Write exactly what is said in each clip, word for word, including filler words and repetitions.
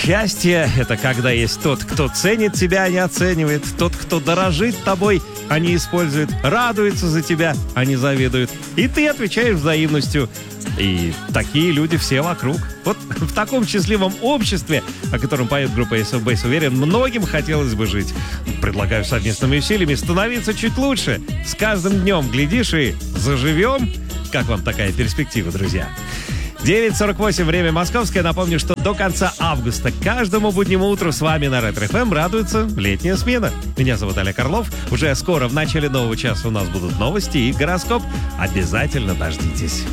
Счастье — это когда есть тот, кто ценит тебя, а не оценивает, тот, кто дорожит тобой, а не использует, радуется за тебя, а не завидует. И ты отвечаешь взаимностью. И такие люди все вокруг. Вот в таком счастливом обществе, о котором поет группа Ace of Base, уверен, многим хотелось бы жить. Предлагаю совместными усилиями становиться чуть лучше. С каждым днем, глядишь, и заживем. Как вам такая перспектива, друзья? девять сорок восемь, время московское. Напомню, что до конца августа каждому буднему утру с вами на Ретро эф эм радуется летняя смена. Меня зовут Олег Орлов. Уже скоро, в начале нового часа, у нас будут новости и гороскоп. Обязательно дождитесь.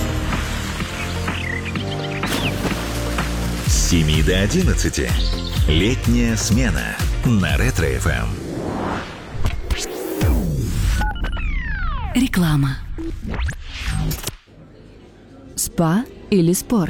С семи до одиннадцати. Летняя смена на Ретро эф эм. Реклама. Спа или спорт?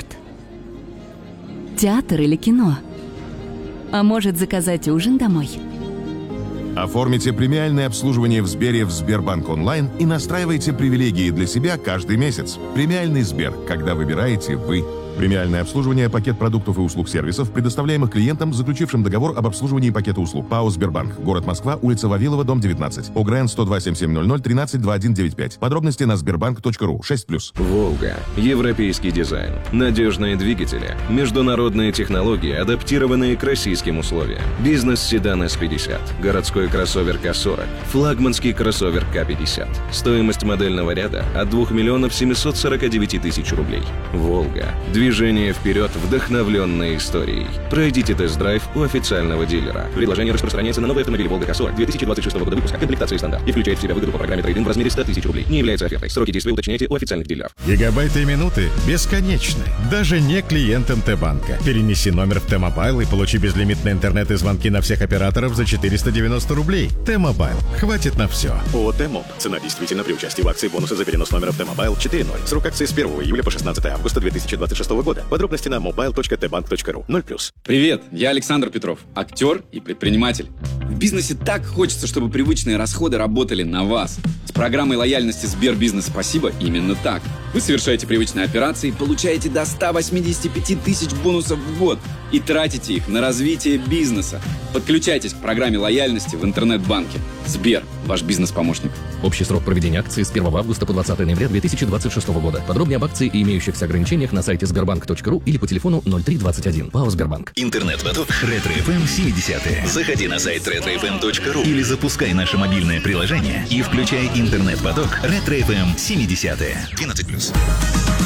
Театр или кино? А может, заказать ужин домой? Оформите премиальное обслуживание в Сбере в Сбербанк онлайн и настраивайте привилегии для себя каждый месяц. Премиальный Сбер, когда выбираете вы. Премиальное обслуживание, пакет продуктов и услуг сервисов, предоставляемых клиентам, заключившим договор об обслуживании пакета услуг. ПАО «Сбербанк». Город Москва, улица Вавилова, дом девятнадцать. ОГРН сто два семь семь ноль ноль тринадцать двадцать один девяносто пять. Подробности на сбербанк точка ру. шесть плюс. «Волга». Европейский дизайн. Надежные двигатели. Международные технологии, адаптированные к российским условиям. Бизнес-седан эс пятьдесят. Городской кроссовер ка сорок. Флагманский кроссовер ка пятьдесят. Стоимость модельного ряда от двух миллионов семисот сорока девяти тысяч рублей. «Волга». Движение вперед, вдохновленной историей. Пройдите тест-драйв у официального дилера. Предложение распространяется на новые автомобили «Волга ка сорок» две тысячи двадцать шестого года выпуска, комплектации стандарт, и включает в себя выгоду по программе трейд-ин в размере сто тысяч рублей. Не является офертой. Сроки действия уточняйте у официальных дилеров. Гигабайты и минуты бесконечны. Даже не клиент эм тэ банка. Перенеси номер в Т-Мобайл и получи безлимитный интернет и звонки на всех операторов за четыреста девяносто рублей. Т-Мобайл. Хватит на все. ООО «Т-Моб». Цена действительно при участии в акции бонуса за перенос номера в Т-Мобайл четыре ноль. Срок акции с первого июля по шестнадцатое августа две тысячи двадцать шестого года. Подробности на мобайл точка тэ банк точка ру. ноль плюс. Привет, я Александр Петров, актер и предприниматель. В бизнесе так хочется, чтобы привычные расходы работали на вас. С программой лояльности Сбербизнес «Спасибо» именно так. Вы совершаете привычные операции, получаете до ста восьмидесяти пяти тысяч бонусов в год и тратите их на развитие бизнеса. Подключайтесь к программе лояльности в интернет-банке. Сбер, ваш бизнес-помощник. Общий срок проведения акции с первого августа по двадцатое ноября две тысячи двадцать шестого года. Подробнее об акции и имеющихся ограничениях на сайте сбербанк точка ру или по телефону ноль три двадцать один. ПАО «Сбербанк». Интернет-поток Ретро эф эм семидесятые. Заходи на сайт ретро эф эм точка ру или запускай наше мобильное приложение и включай интернет-поток Ретро эф эм семидесятые. двенадцать плюс.